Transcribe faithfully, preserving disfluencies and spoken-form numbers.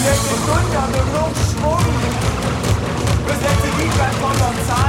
Dunja genug Schwung. Besetze die Welt voller Zeit.